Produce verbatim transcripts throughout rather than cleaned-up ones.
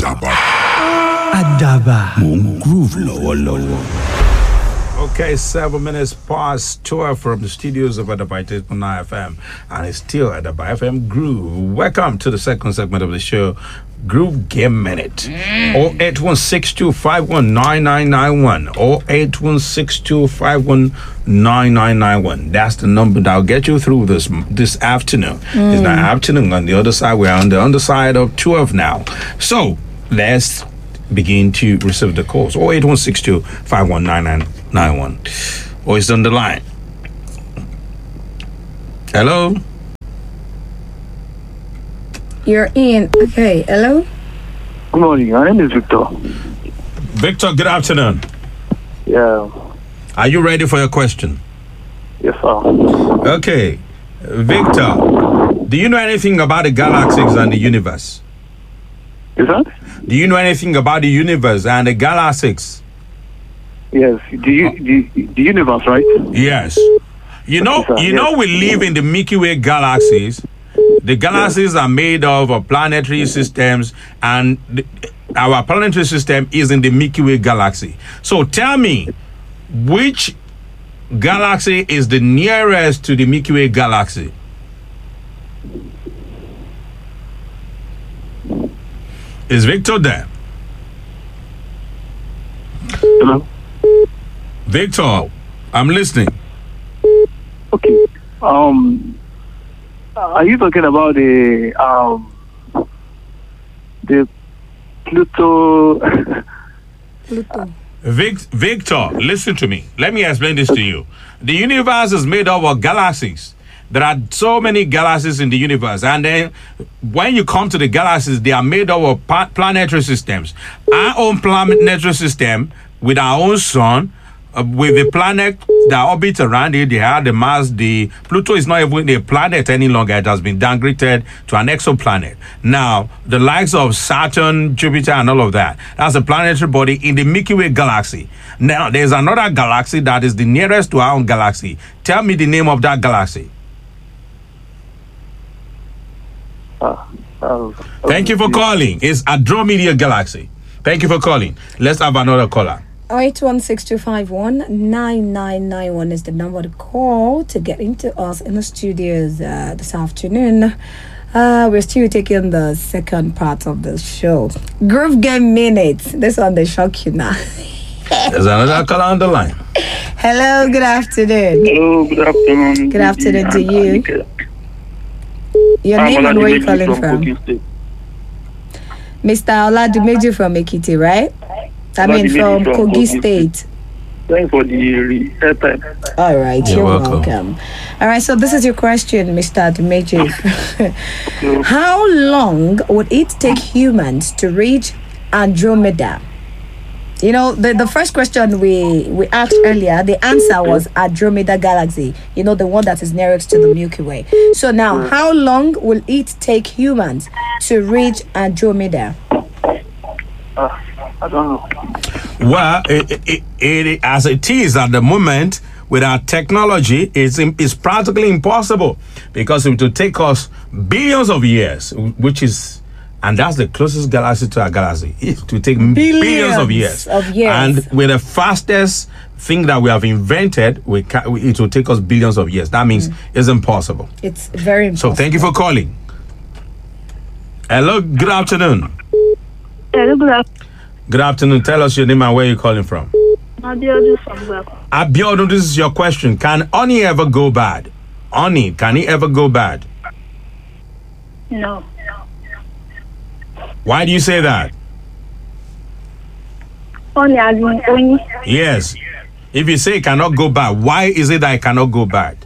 Adaba. Adaba. Mo ń groove lọ́wọ́lọ́wọ́. Okay, seven minutes past twelve from the studios of Adaba eighty point nine F M, and it's still Adaba F M Groove. Welcome to the second segment of the show, Groove Game Minute. oh eight one six two five one nine nine nine one. oh eight one six two five one nine nine nine one. That's the number that'll get you through this this afternoon. Mm. It's not afternoon on the other side. We're on the underside of twelve now. So let's begin to receive the calls. oh eight one six two five one nine nine nine one. Oh, it's on the line. Hello? You're in. Okay, hello? Good morning. My name is Victor. Victor, good afternoon. Yeah. Are you ready for your question? Yes, sir. Okay. Victor, do you know anything about the galaxies and the universe? Is that? Do you know anything about the universe and the galaxies? Yes. The, the, the universe, right? Yes. You know, Okay, sir. you Yes. know, we live in the Milky Way galaxies. The galaxies are made of uh, planetary systems, and the, our planetary system is in the Milky Way galaxy. So tell me, which galaxy is the nearest to the Milky Way galaxy? Is Victor there? Hello? Victor, I'm listening. Okay. Um, are you talking about the, um, the Pluto? Pluto. Vic, Victor, listen to me. Let me explain this to you. The universe is made up of galaxies. There are so many galaxies in the universe, and then when you come to the galaxies, they are made up of pa- planetary systems. Our own planetary system, with our own sun, uh, with the planet that orbits around it, they have the Mars. The Pluto is not even a planet any longer. It has been downgraded to an exoplanet. Now, the likes of Saturn, Jupiter, and all of that, that's a planetary body in the Milky Way galaxy. Now, there's another galaxy that is the nearest to our own galaxy. Tell me the name of that galaxy. Uh, uh, Thank you for calling. It's Andromeda Galaxy. Thank you for calling. Let's have another caller. oh eight one six two five one nine nine nine one is the number to call to get into us in the studios uh, this afternoon. Uh, we're still taking the second part of the show. Groove Game Minute. This one, they shock you now. There's another caller on the line. Hello, good afternoon. Hello, good afternoon. Good afternoon to you. Your I'm name and where you Oladimeji calling from? Kogi State. Mister Oladimeji from Ekiti, right? I mean, Oladimeji from from Kogi Kogi State. Thanks for the re- airtime. All right, You're you're, welcome. welcome. All right, so this is your question, Mister Oladimeji. How long would it take humans to reach Andromeda? You know, the, the first question we, we asked earlier, the answer was Andromeda Galaxy, you know, the one that is nearest to the Milky Way. So now, how long will it take humans to reach Andromeda? Uh, I don't know. Well, it, it, it, as it is at the moment, with our technology, it's, im- it's practically impossible because it will take us billions of years, which is, and that's the closest galaxy to our galaxy. It will take billions, billions of years. of years. And with the fastest thing that we have invented, we ca- it will take us billions of years. That means it's impossible. It's very So impossible. thank you for calling. Hello, good afternoon. Hello, good afternoon. Good afternoon. Tell us your name and where you're calling from. Abiodun from Guapo. Abiodun, this is your question. Can honey ever go bad? Honey, can it ever go bad? No. Why do you say that? Only as in only. Yes. If you say it cannot go bad, why is it that it cannot go bad?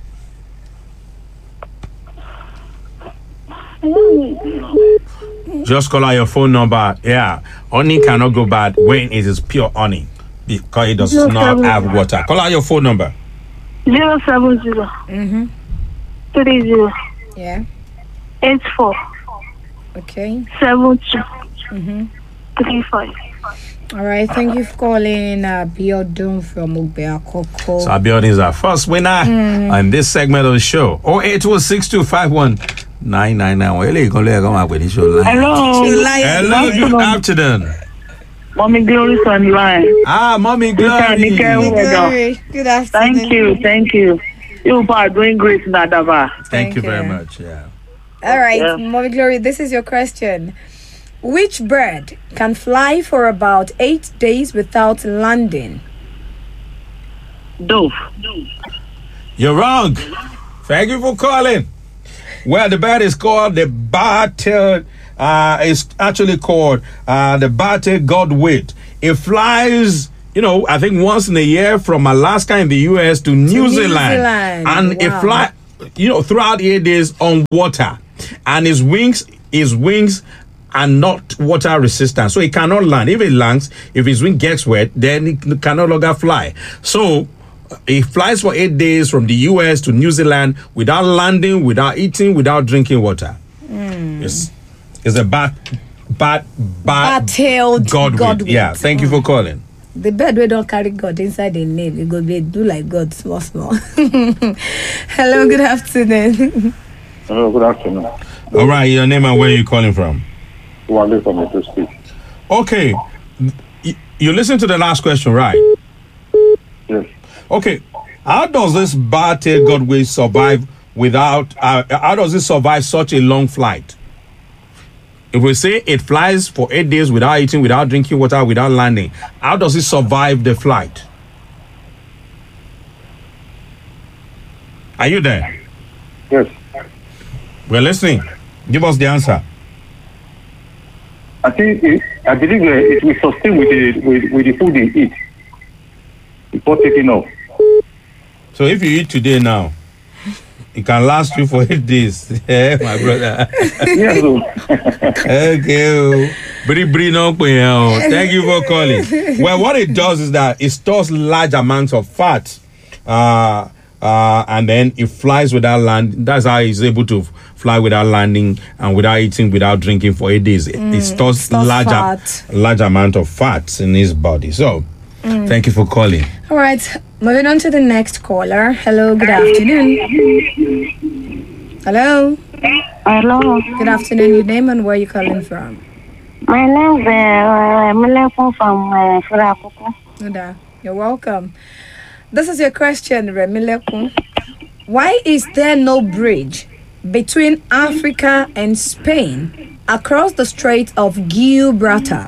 I don't know. Just call out your phone number. Yeah. Honey cannot go bad when it is pure honey because it does No not problem. have water. Call out your phone number. Zero seven zero Mm-hmm. three zero Yeah. eight four Okay. seven two Mm-hmm. three five. All right. Thank you for calling uh, Biodun from Ubeakoko. So Abiodun is our first winner in this segment of the show. oh eight one six two five one nine nine nine. Well, you can let go my with show line. Hello. Hello, good afternoon. Mommy Glory's online. Ah, Mommy Glory. Glory. Good afternoon. Thank you, thank you. You are doing great in Adaba. Thank, Thank you very you. much. Yeah. All right, Yeah. Mommy Glory, this is your question. Which bird can fly for about eight days without landing? Dove. You're wrong. Thank you for calling. Well, the bird is called the bar-tailed. Uh, it's actually called uh, the bar-tailed godwit. It flies, you know, I think once in a year from Alaska in the U S to New, New Zealand. Zealand. And it Wow. fly, you know, throughout eight days on water. And his wings, his wings are not water resistant. So it cannot land. If it lands, if his wing gets wet, then it can no longer fly. So it flies for eight days from the U S to New Zealand without landing, without eating, without drinking water. It's, it's a bat, bat, bat, Bar-tailed godwit. godwit. Yeah, thank you for calling. The bird we don't carry God inside the name. It go be do like God small small. Hello, good afternoon. Hello, good afternoon. All right, your name and where you calling from? Wale from Edo State. Okay, y- you listen to the last question, right? Yes. Okay, how does this bar-tailed godwit survive without? Uh, how does it survive such a long flight? If we say it flies for eight days without eating, without drinking water, without landing, how does it survive the flight? Are you there? Yes. We're listening. Give us the answer. I think it, I believe uh, it will sustain with the with, with the food they eat before taking off. So if you eat today now, it can last you for eight days. Eh, my brother. Yes. So, Okay. oh. Bri bri no pe, oh. Thank you for calling. Well, what it does is that it stores large amounts of fat, uh, uh, and then it flies without land. That's how it's able to fly without landing and without eating, without drinking for eight days. It, it stores, stores large, a- fat. large amount of fats in his body. So, thank you for calling. All right, moving on to the next caller. Hello, good afternoon. Hello, Hello. good afternoon. Your name and where you calling from? My name is uh, Mileko from uh, Furakuku. Oda, you're welcome. This is your question, Remilekun. Why is there no bridge between Africa and Spain across the Strait of Gibraltar?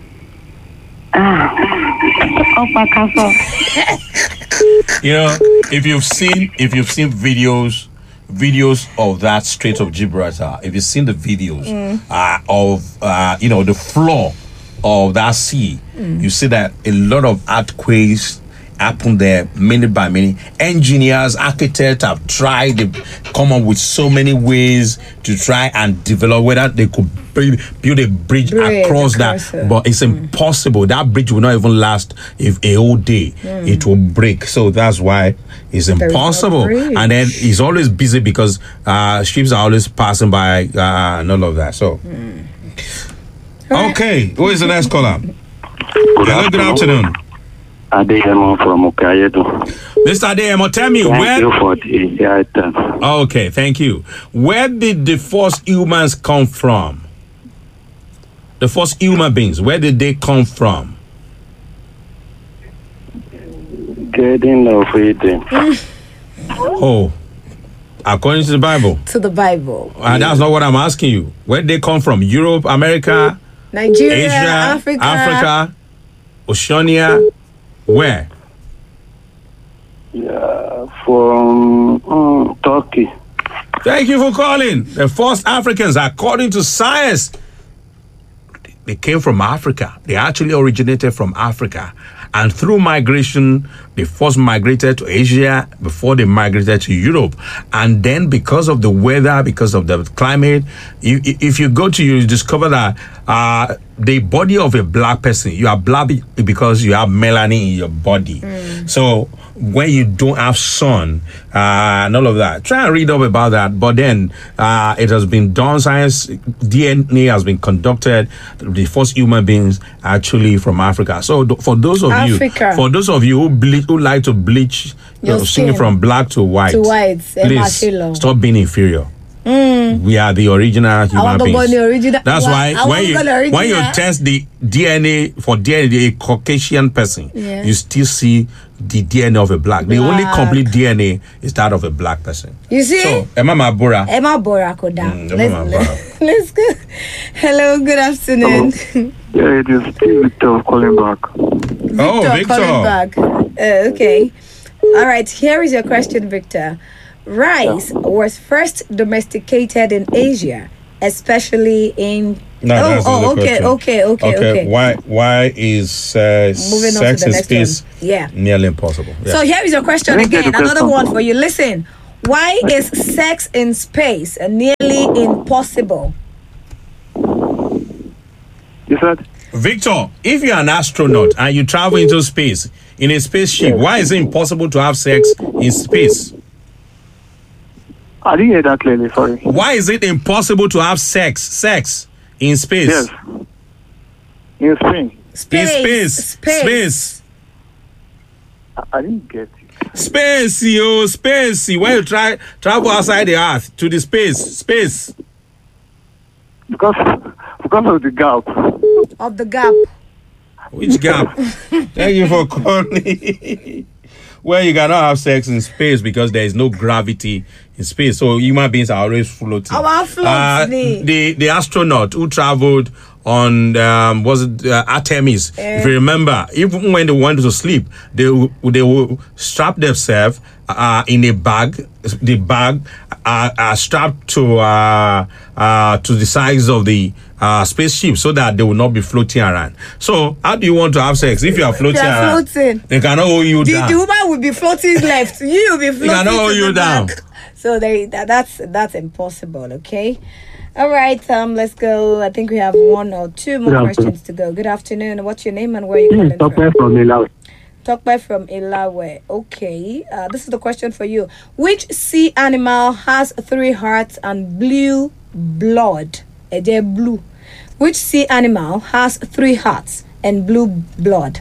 You know, if you've seen if you've seen videos videos of that Strait of Gibraltar, if you've seen the videos uh, of uh, you know the floor of that sea, you see that a lot of earthquakes happen there minute by minute. Engineers, architects have tried, they've come up with so many ways to try and develop whether they could build, build a bridge, Bridge across across that, it. but it's impossible. That bridge will not even last if a whole day. It will break. So that's why it's is no impossible. bridge. And then he's always busy because uh, ships are always passing by uh, and all of that. So, okay, who is the next caller? Hello, good afternoon. Adeyemo from Okayedo. Mister Adeyemo, tell me Thank where. you for the item. Okay, thank you. Where did the first humans come from? The first human beings, where did they come from? Garden of Eden. Oh, according to the Bible. To the Bible. Uh, that's not what I'm asking you. Where did they come from? Europe, America, Nigeria, Asia, Africa. Africa, Oceania. Where? Yeah, from um, Turkey. Thank you for calling. The first Africans, according to science, they came from Africa. They actually originated from Africa. And through migration, they first migrated to Asia before they migrated to Europe. And then because of the weather, because of the climate, you, if you go to, you discover that uh, the body of a black person, you are black because you have melanin in your body. So when you don't have sun uh, and all of that, try and read up about that. But then uh, it has been done, science, D N A has been conducted. The first human beings actually from Africa. So th- for those of Africa. you, for those of you who, ble- who like to bleach, you Your know, singing skin. from black to white, To white, Emma please Shilo. stop being inferior. Mm. We are the original human want to go beings. the original- That's Well, why I want when to you go the original. when you test the D N A for D N A, a Caucasian person, Yeah. you still see the D N A of a black. The only Black. complete D N A is that of a black person. You see? So, Emma Mabura. Emma Borakoda. Mm, let's, Emma let's, let's go. Hello, good afternoon. Yeah, it is still Victor calling back. Oh, Victor. Calling back. Uh, okay. All right. Here is your question, Victor. Rice was first domesticated in Asia, especially in. No, oh, that's oh, not the okay, question. okay, okay, okay. Why why is uh, Moving on sex to the in next space one. Yeah. nearly impossible? Yeah. So here is your question Let me get again. the Another question. one for you. Listen. Why is sex in space nearly impossible? You said? Victor, if you're an astronaut and you travel into space in a spaceship, why is it impossible to have sex in space? I didn't hear that clearly, sorry. Why is it impossible to have sex sex in space? Yes. In Spain. Space. In space. Space. Space. I, I didn't get it. Space, yo, space. When you try travel outside the earth to the space, space. Because because of the gap. Of the gap. Which gap? Thank you for calling. Well, you cannot have sex in space because there is no gravity in space. So human beings are always floating. Our floats, Uh, nee. the the astronaut who traveled on um, was it uh, Artemis? Eh. If you remember, even when they wanted to sleep, they w- they will strap themselves uh, in a bag. The bag uh, uh, strapped to uh, uh, to the sides of the uh, spaceship so that they will not be floating around. So, how do you want to have sex if you are floating You are around? floating. They cannot hold you The, down. the woman will be floating left. You will be floating. cannot hold to you the down. back. So they, that, that's that's impossible. Okay. All right. Um. Let's go. I think we have one or two more Good questions to go. Good afternoon. What's your name and where are you calling Talk from? from Ilawi. Talkback from Ilawe. Okay. Uh, this is the question for you. Which sea animal has three hearts and blue blood? Eh, they're blue. Which sea animal has three hearts and blue blood?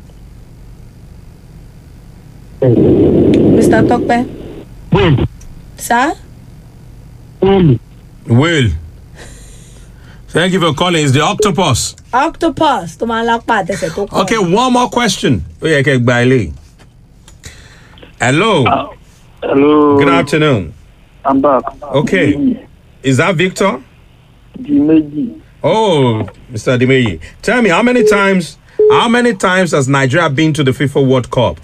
Mister Talkback? Whale. Sir? Whale. Will. Thank you for calling. It's the octopus. Octopus. Tó máa ń lápá àtẹsẹ̀ tó kọ̀. Okay, one more question. Oh, yeah, okay, Bailey. Hello. Hello. Good afternoon. I'm back. Okay. Is that Victor? Dimeji. Oh, Mister Dimeyi. Tell me, how many times, how many times has Nigeria been to the FIFA World Cup?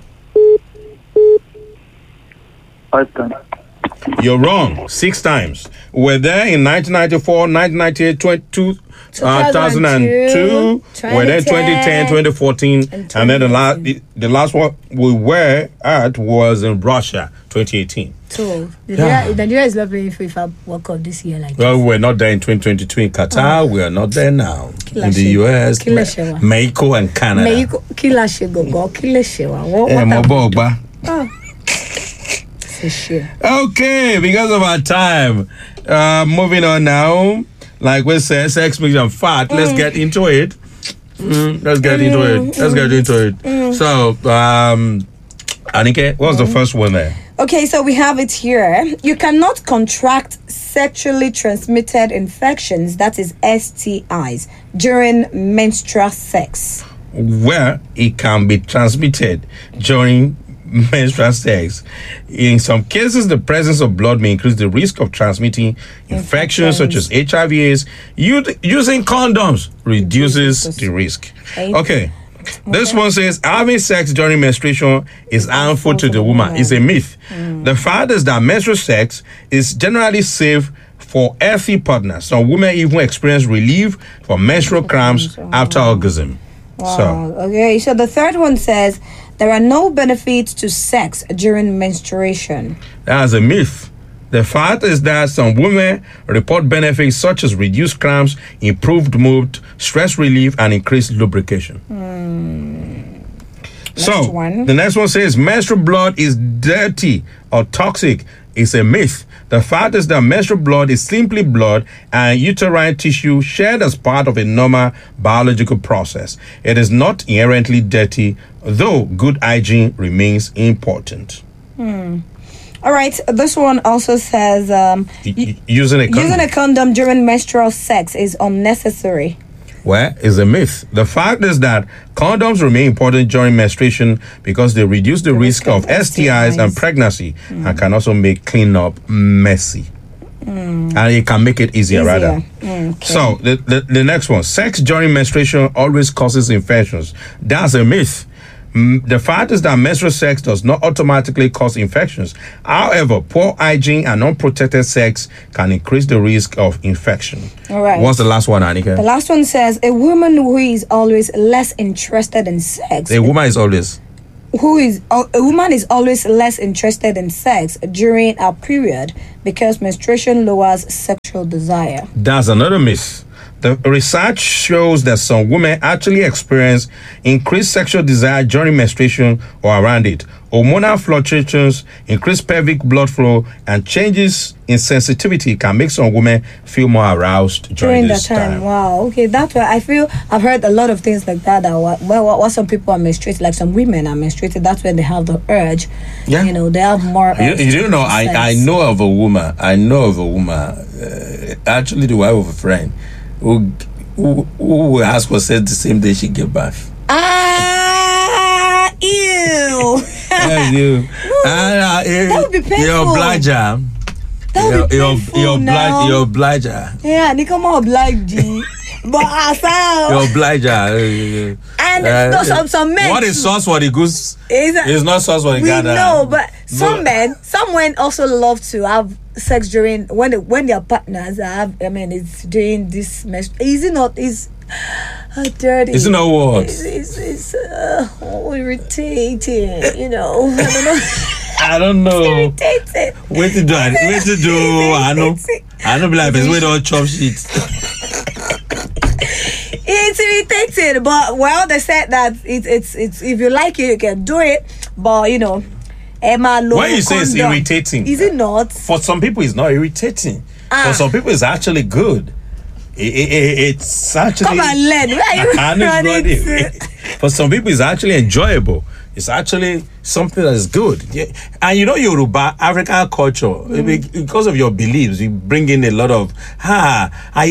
Five times. You're wrong. Six times. We're there in nineteen ninety-four, nineteen ninety-eight, two thousand two, we're there in twenty ten, twenty fourteen, and, and then the last, the, the last one we were at was in Russia, twenty eighteen. So, Yeah. Nigeria, Nigeria is not playing FIFA World Cup this year like Well, this. we're not there in twenty twenty-two in Qatar. We are not there now. Kila In the ṣe- U S, kila ṣe wa. Mexico, and Canada. Mexico, kí la ṣe gọ̀gọ̀, kí lè ṣe wá? What- Eh, what mo have- bọ́ ọgbà. Oh. It's a shame. Okay, because of our time, uh, moving on now. Like we said, sex makes them fat. Let's get into it. Mm, let's get into it. Let's get into it. So, um, Anike, what's the first one there? Okay, so we have it here. You cannot contract sexually transmitted infections, that is S T Is, during menstrual sex. Where it can be transmitted during menstrual sex. In some cases, the presence of blood may increase the risk of transmitting infections such as H I V AIDS. U- using condoms reduces the risk. Okay. This one says having sex during menstruation is harmful to the woman. It's a myth. The fact is that menstrual sex is generally safe for healthy partners. Some women even experience relief from menstrual cramps after orgasm. Wow. So, Okay, so the third one says there are no benefits to sex during menstruation. that's a myth. The fact is that some women report benefits such as reduced cramps, improved mood, stress relief, and increased lubrication. So, one. the next one says menstrual blood is dirty or toxic. It's a myth. The fact is that menstrual blood is simply blood and uterine tissue shared as part of a normal biological process. It is not inherently dirty, though good hygiene remains important. All right. This one also says um, Y- y- using a condom. using a condom during menstrual sex is unnecessary. Well, it's a myth. The fact is that condoms remain important during menstruation because they reduce the, risk of S T Is and pregnancy mm. and can also make cleanup messy. Mm. And it can make it easier, easier. rather. Mm, okay. So, the, the, the next one. Sex during menstruation always causes infections. That's a myth. Mm, the fact is that menstrual sex does not automatically cause infections. However, poor hygiene and unprotected sex can increase the risk of infection. All right. What's the last one, Anika? The last one says a woman who is always less interested in sex. A woman is always. Who is a woman is always less interested in sex during her period because menstruation lowers sexual desire. That's another myth. The research shows that some women actually experience increased sexual desire during menstruation or around it. Hormonal fluctuations, increased pelvic blood flow, and changes in sensitivity can make some women feel more aroused during, during this that time. time. Wow. Okay, that's why I feel I've heard a lot of things like that. That what, well, what, what some people are menstruated, like some women are menstruated. That's when they have the urge. Yeah. You know, they have more. You, you know, I, I know of a woman. I know of a woman. Uh, actually, the wife of a friend. Who, who, who will ask for sex the same day she gave birth? Ah, ew. Yeah, you. Ah, uh, that would be painful. You're obliger. That would be painful You're, now. you're obliger. Yeah, they come on oblige. But ourselves. You're obliger. And uh, no, some, some men. What is sauce for the goose is, a, is not sauce for the we gander. We know, but some but, men, some men also love to have sex during when they, when their partners have. I mean, it's during this. Mess. Is it not? Is uh, dirty? Is it not what? It's, it's, it's uh, oh, irritating. You know. I don't know. I don't know. It's irritating. Wait to do. Wait to do. I know. I know. Be like, it's way don't chop shit. It's irritating, but well, they said that it's it's it's if you like it, you can do it. But you know, Emma, when you say it's irritating, is it not? For some people, it's not irritating. Ah. For some people, it's actually good. It, it, it, it's actually. Come on, Len. Where are you running? For some people, it's actually enjoyable. It's actually something that is good. Yeah. And you know, Yoruba, African culture, mm. because of your beliefs, you bring in a lot of, ha,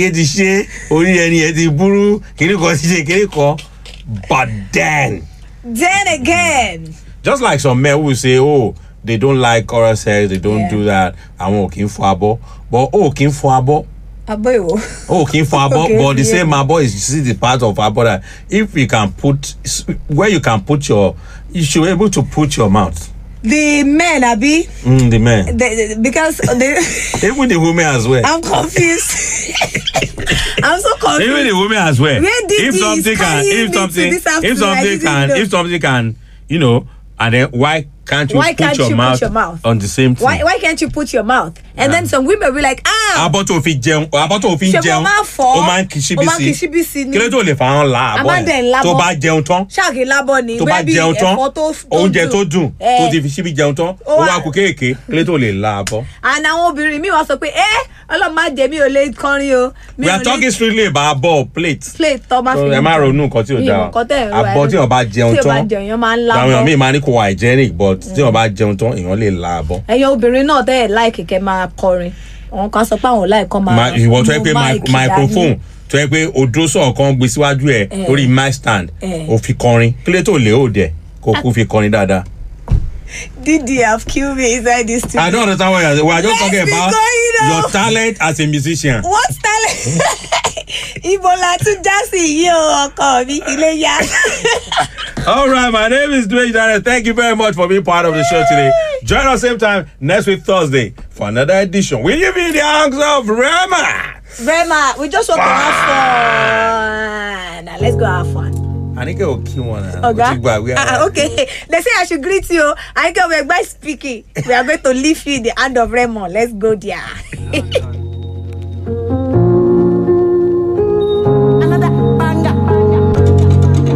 but then. Then again. Just like some men who say, oh, they don't like oral sex, they don't yeah. do that. I want king for abo. But oh, king for abo. Abo. Oh, king for abo. Okay, but the yeah. same abo is see the part of abo that if you can put, where you can put your, you should be able to put your mouth. The men, Abi. Mm, the men. The, because they, even the women as well. I'm confused. I'm so confused. Even the women as well. Where did if something can, if something, if something can, know. if something can, you know, and then why can't you, why put, can't your you mouth put your mouth on the same thing? Why why can't you put your mouth? And yeah. then some women will be like, ah. About to feed jẹun, about to feed jẹun. O man kishibisi. Kí ló tó lè fa hàn la abo yẹn. Tó bá jẹun tán. Ṣáàkì lábọ̀ ni. Tó bá jẹun tán. Oúnjẹ tó dùn. Tó ti fi ṣíbí jẹun tán. Ó wá kú kéèké. Kí ló tó lè la abo. And àwọn obìnrin mi wá sọ pé, eh, Ọlọ́run má jẹ́ mi ò lè kọrin o. We are talking strictly about ball plate. Plate tó máa fi. Ẹ má ronú nǹkan tí ò dáa. Àbọ̀ tí ó bá jẹun tán. Tí ó bá jẹun yẹn máa ń lábọ̀. Àwọn èèyàn míì máa ní kò wà hygienic but tí ó bá jẹun tán èèyàn lè la abo. Ẹ̀yin obìnrin náà tẹ́ ẹ̀ láìkì kẹ́ máa kọrin. Àwọn kan sọ pé àwọn láì kọ́ máa. Ìwọ tó yẹ pé microphone tó yẹ pé odó sọ̀rọ̀ kan gbé síwájú ẹ̀ lórí mic stand ó fi kọrin kí lè tó lè ó dẹ̀ kó kó fi kọrin dáadáa. Didi have killed me inside this studio. I don't understand what you're saying. We are just talking about your talent as a musician. What talent? Ibola to Jasi yo ọkọ mi ilé ya. All right, my name is Dwayne Daniel. Thank you very much for being part of the show today. Join us same time next week Thursday for another edition. Will you be the hands of Rema? Rema, we just want to have fun. Now let's go have fun. I think I'll kill one. Okay. Uh, okay. They say I should greet you. I think we're by speaking. We are going to leave you in the hand of Rema. Let's go there.